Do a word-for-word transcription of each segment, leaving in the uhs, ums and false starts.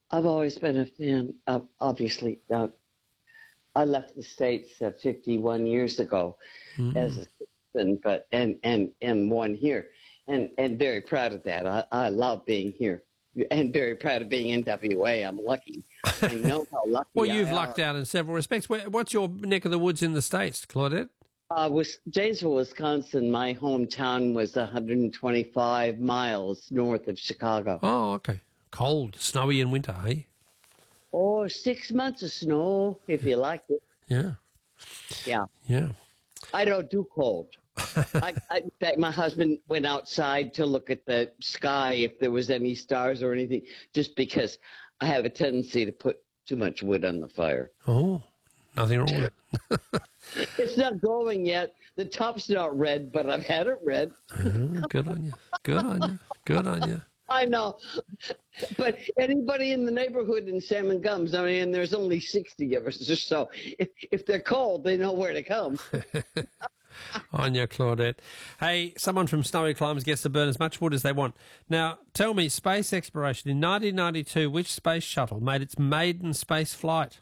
I've always been a fan of, obviously, uh, I left the States uh, fifty-one years ago Mm. as a citizen, but, and, and, and one here. And, and very proud of that. I, I love being here and very proud of being in W A. I'm lucky. I know how lucky Well, I you've am. lucked out in several respects. Where, what's your neck of the woods in the States, Claudette? Uh, was Janesville, Wisconsin. My hometown was one hundred twenty-five miles north of Chicago. Oh, okay. Cold, snowy in winter, eh? Oh, six months of snow, if you like it. Yeah. Yeah. Yeah. I don't do cold. I, I, in fact, my husband went outside to look at the sky if there was any stars or anything, just because I have a tendency to put too much wood on the fire. Oh, nothing wrong with it. It's not glowing yet. The top's not red, but I've had it red. Oh, good on you. Good on you. Good on you. I know. But anybody in the neighborhood in Salmon Gums, I mean, there's only sixty of us or so. If, if they're cold, they know where to come. On you, Claudette. Hey, someone from Snowy Climes gets to burn as much wood as they want. Now, tell me, space exploration. In nineteen ninety-two, which space shuttle made its maiden space flight?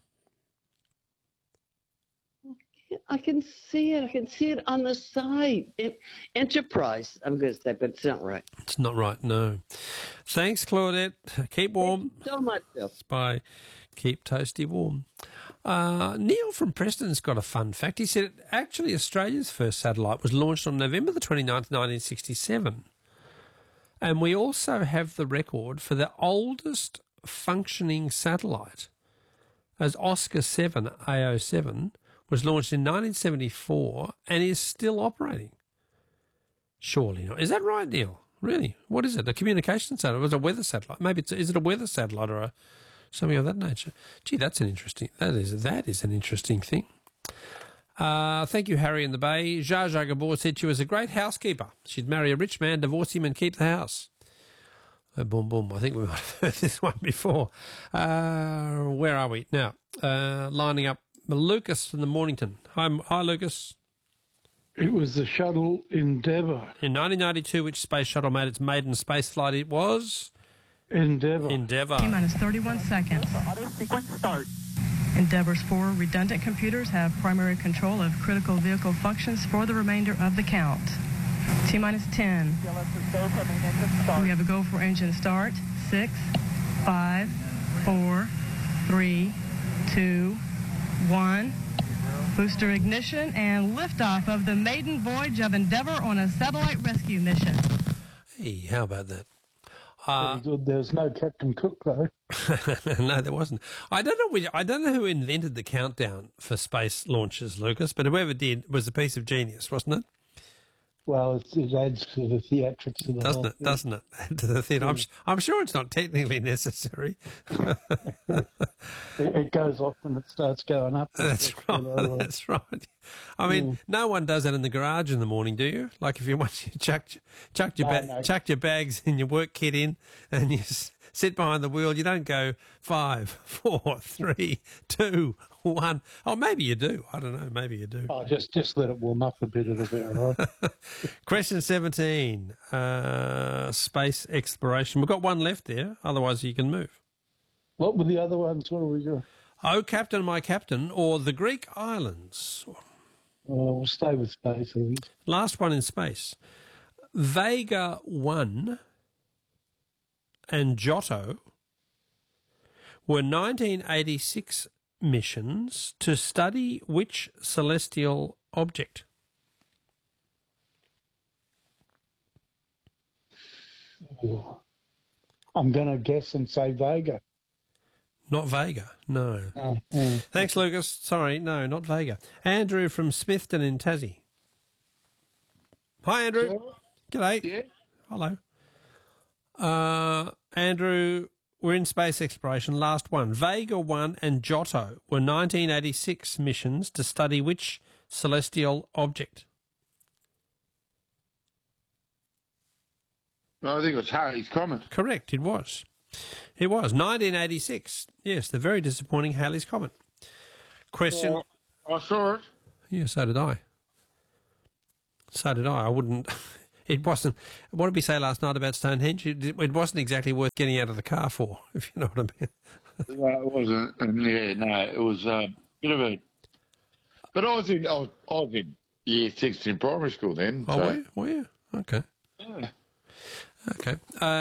I can see it. I can see it on the side. It, Enterprise, I'm going to say, but it's not right. It's not right, no. Thanks, Claudette. Keep warm. Thank you so much, Bill. Bye. Keep toasty warm. Uh, Neil from Preston's got a fun fact. He said, actually, Australia's first satellite was launched on November the twenty-ninth, nineteen sixty-seven. And we also have the record for the oldest functioning satellite, as Oscar seven A O seven was launched in nineteen seventy-four and is still operating. Surely not. Is that right, Neil? Really? What is it? A communication satellite? Was it a weather satellite? Maybe it's, is it a weather satellite or a, something of that nature? Gee, that's an interesting, that is, that is an interesting thing. Uh, thank you, Harry in the Bay. Zsa Zsa Gabor said she was a great housekeeper. She'd marry a rich man, divorce him and keep the house. Uh, boom, boom. I think we might have heard this one before. Uh, where are we? Now, uh, lining up Lucas from the Mornington. Hi, hi, Lucas. It was the shuttle Endeavour. In nineteen ninety-two, which space shuttle made its maiden space flight? It was Endeavour. Endeavour. T-minus thirty-one seconds. Auto sequence start. Endeavour's four redundant computers have primary control of critical vehicle functions for the remainder of the count. T-minus ten. We have a go for engine start. Six, five, four, three, two, one. Booster ignition and liftoff of the maiden voyage of Endeavour on a satellite rescue mission. Hey, how about that? Uh, There was no Captain Cook, though. no, there wasn't. I don't know. Which, I don't know who invented the countdown for space launches, Lucas, but whoever did was a piece of genius, wasn't it? Well, it, it adds to the theatrics of the Doesn't whole it? thing. Doesn't it? To the theatre. I'm, I'm sure it's not technically necessary. It, it goes off when it starts going up. That's right. That's right. I mean, Yeah. no one does that in the garage in the morning, do you? Like if you once you chucked, chucked your No, ba- no. chucked your bags and your work kit in, and you s- sit behind the wheel, you don't go five, four, three, two, one. Oh, maybe you do. I don't know. Maybe you do. Oh, just just let it warm up a bit. It'll be all right. Question seventeen. Uh, space exploration. We've got one left there. Otherwise, you can move. What were the other ones? What are we doing? Oh, Captain, my Captain, or the Greek islands. Oh, we'll stay with space, I think. Last one in space. Vega one and Giotto were nineteen eighty-six missions to study which celestial object? Oh. I'm going to guess and say Vega. Not Vega, no. Oh, oh. Thanks, Lucas. Sorry, no, not Vega. Andrew from Smithton in Tassie. Hi, Andrew. G'day. Yeah. Hello. Uh, Andrew, we're in space exploration. Last one. Vega one and Giotto were nineteen eighty-six missions to study which celestial object? No, I think it was Halley's Comet. Correct, it was. It was. nineteen eighty-six. Yes, the very disappointing Halley's Comet. Question. Well, I saw it. Yeah, so did I. So did I. I wouldn't... It wasn't. What did we say last night about Stonehenge? It, it wasn't exactly worth getting out of the car for, if you know what I mean. No, it wasn't. Yeah, no, it was a bit of a. But I was in, I was, I was in year six in primary school then. Oh, so, were you? Were you? Okay. yeah. Okay.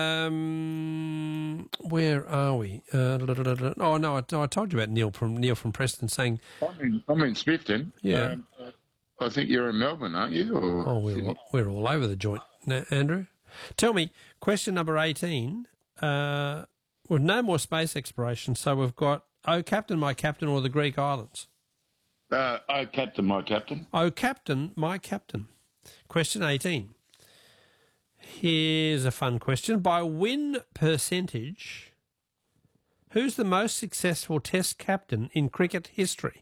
Um, where are we? Uh, da, da, da, da. Oh no, I, I told you about Neil from Neil from Preston saying. I'm in, I'm in Smithton. Yeah. Um, I think you're in Melbourne, aren't you? Or Oh, we're all, we're all over the joint, Na- Andrew. Tell me, question number eighteen. Uh, with no more space exploration, so we've got Oh Captain, My Captain, or the Greek Islands. Uh, oh, Captain, my Captain. Oh Captain, My Captain. Question eighteen. Here's a fun question. By win percentage, who's the most successful Test captain in cricket history?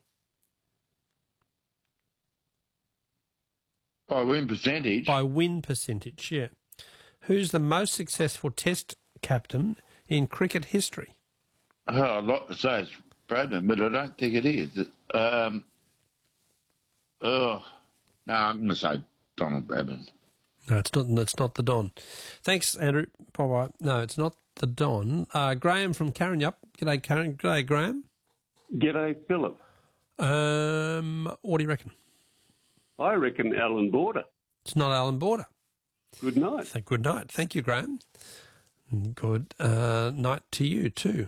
By win percentage. By win percentage, yeah. Who's the most successful Test captain in cricket history? Oh, I'd like to say it's Bradman, but I don't think it is. Um, oh, no, I'm going to say Donald Bradman. No, it's not. It's not the Don. Thanks, Andrew. Bye-bye. No, it's not the Don. Uh, Graham from Karrinyup. G'day, Karen. G'day, Graham. G'day, Philip. Um, what do you reckon? I reckon Alan Border. It's not Alan Border. Good night. Thank, good night. Thank you, Graham. Good uh, night to you too.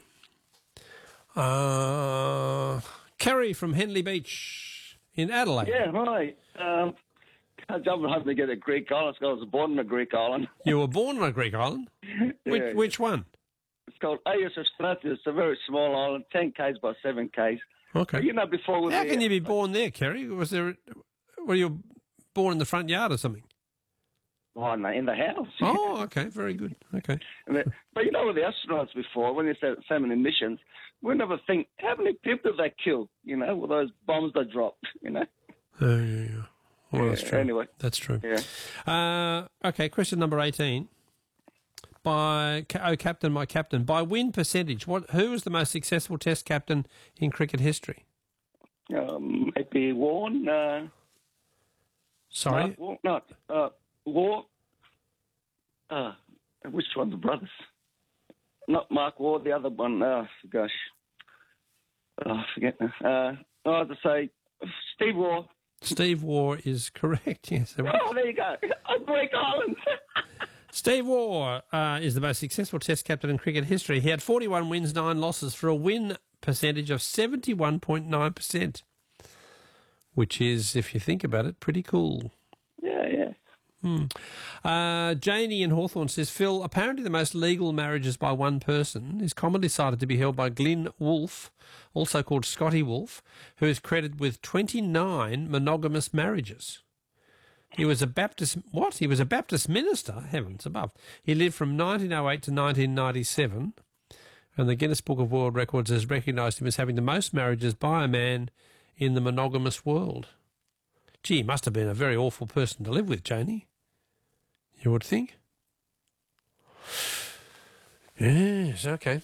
Uh, Kerry from Henley Beach in Adelaide. Yeah, hi. Um, I'm hoping to get a Greek island. I was born on a Greek island. You were born on a Greek island? Which, Yeah. which one? It's called Agios Stratis. It's a very small island, ten k's by seven k's. Okay. You know, before we How were can there- you be born there, Kerry? Was there? Were you born in the front yard or something? Oh, no, in the house. Oh, okay, very good. Okay. And the- But you know, with the astronauts before, when they said so many missions, we never think, how many people did they kill, you know, with those bombs they dropped, you know? Oh, yeah, yeah. Well, that's Yeah, true. anyway. That's true. Yeah. Uh, okay, question number eighteen. By oh, Captain, My Captain. By win percentage, what? Who was the most successful Test captain in cricket history? Um, maybe Warren. Uh, Sorry. Mark War, no, uh, War. Uh, which one? The brothers. Not Mark Ward, the other one. Oh, gosh. Oh, I forget now. Uh, I have to say, Steve Waugh. Steve Waugh is correct. Yes. it was. Oh, there you go. A Greek island. Steve Waugh uh, is the most successful Test captain in cricket history. He had forty-one wins, nine losses for a win percentage of seventy-one point nine percent, which is, if you think about it, pretty cool. Yeah, yeah. Hmm. Uh, Janie in Hawthorne says, Phil, apparently the most legal marriages by one person is commonly cited to be held by Glyn Wolfe, also called Scotty Wolfe, who is credited with twenty-nine monogamous marriages. He was a Baptist, what? He was a Baptist minister, heavens above. He lived from nineteen oh eight to nineteen ninety-seven, and the Guinness Book of World Records has recognised him as having the most marriages by a man in the monogamous world. Gee, he must have been a very awful person to live with, Janie. You would think? Yes, okay.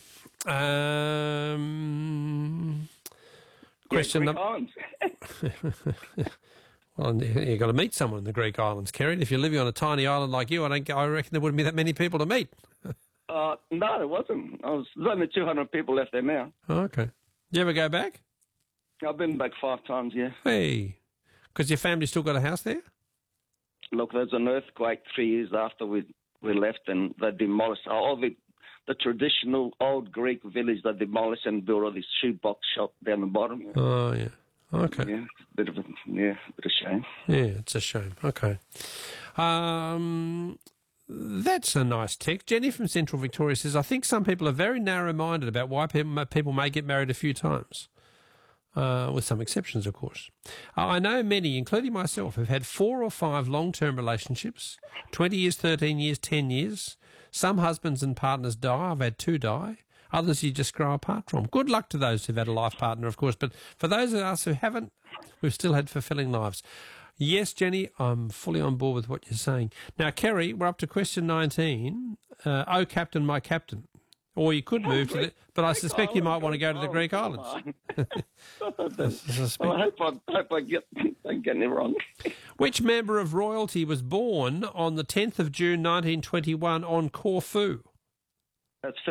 Um, question Yeah, number... Greek islands. Well, you've got to meet someone in the Greek islands, Kerry. If you're living on a tiny island like you, I don't. I reckon there wouldn't be that many people to meet. uh, no, it wasn't. I was, there's only two hundred people left there now. Oh, okay. You ever go back? I've been back five times, yeah. Hey, because your family still got a house there? Look, there's an earthquake three years after we we left, and they demolished all the the traditional old Greek village. They demolished and built all this shoebox shop down the bottom. Yeah. Oh, yeah. Okay. Yeah, bit of a yeah, bit of shame. Yeah, it's a shame. Okay. Um, that's a nice text. Jenny from Central Victoria says, I think some people are very narrow-minded about why people, people may get married a few times, uh, with some exceptions, of course. Uh, I know many, including myself, have had four or five long-term relationships, twenty years, thirteen years, ten years. Some husbands and partners die. I've had two die. Others you just grow apart from. Good luck to those who've had a life partner, of course, but for those of us who haven't, we've still had fulfilling lives. Yes, Jenny, I'm fully on board with what you're saying. Now, Kerry, we're up to question nineteen. Uh, oh, Captain, My Captain. Or you could move to the... But I suspect you might want to go to the Oh, Greek come Islands. on. I suspect- I hope I, hope I get don't get it wrong. Which member of royalty was born on the tenth of June nineteen twenty-one on Corfu? That's